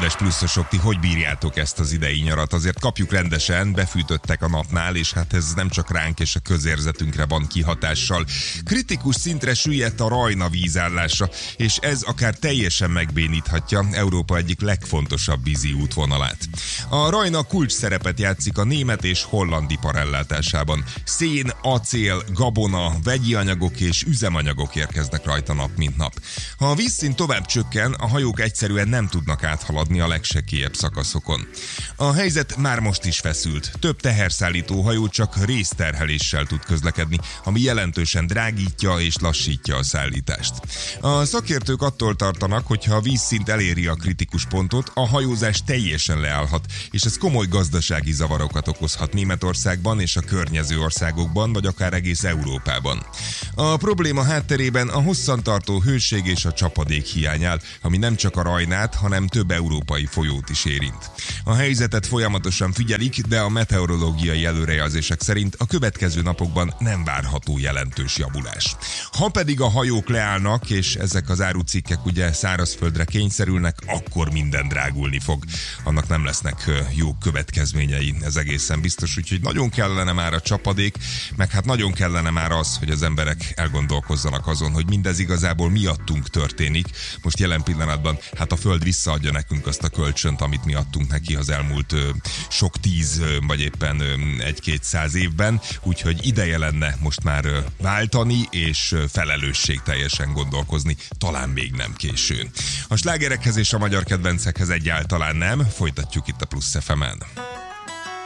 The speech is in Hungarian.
Kedves pluszosok, ti hogy bírjátok ezt az idei nyarat? Azért kapjuk rendesen, befűtöttek a napnál, és hát ez nem csak ránk és a közérzetünkre van kihatással. Kritikus szintre süllyedt a Rajna vízállása, és ez akár teljesen megbéníthatja Európa egyik legfontosabb vízi útvonalát. A Rajna kulcs szerepet játszik a német és holland ipar ellátásában. Szén, acél, gabona, vegyi anyagok és üzemanyagok érkeznek rajta nap mint nap. Ha a vízszint tovább csökken, a hajók egyszerűen nem tudnak áthaladni a legsekélyebb szakaszokon. A helyzet már most is feszült. Több teherszállító hajó csak részterheléssel tud közlekedni, ami jelentősen drágítja és lassítja a szállítást. A szakértők attól tartanak, hogy ha a vízszint eléri a kritikus pontot, a hajózás teljesen leállhat, és ez komoly gazdasági zavarokat okozhat Németországban és a környező országokban, vagy akár egész Európában. A probléma hátterében a hosszantartó hőség és a csapadék hiány áll, ami nem csak a Rajnát, hanem több európai folyót is érint. A helyzetet folyamatosan figyelik, de a meteorológiai előrejelzések szerint a következő napokban nem várható jelentős javulás. Ha pedig a hajók leállnak, és ezek az árucikkek ugye szárazföldre kényszerülnek, akkor minden drágulni fog. Annak nem lesznek jó következményei, ez egészen biztos, úgyhogy nagyon kellene már a csapadék, meg hát nagyon kellene már az, hogy az emberek elgondolkozzanak azon, hogy mindez igazából miattunk történik. Most jelen pillanatban hát a Föld visszaadja nekünk azt a kölcsönt, amit mi adtunk neki az elmúlt sok 10 vagy éppen 1-200 évben, úgyhogy ideje lenne most már váltani és felelősségteljesen gondolkozni, talán még nem késő. A slágerekhez és a magyar kedvencekhez egyáltalán nem, folytatjuk itt a Plusz FM-en.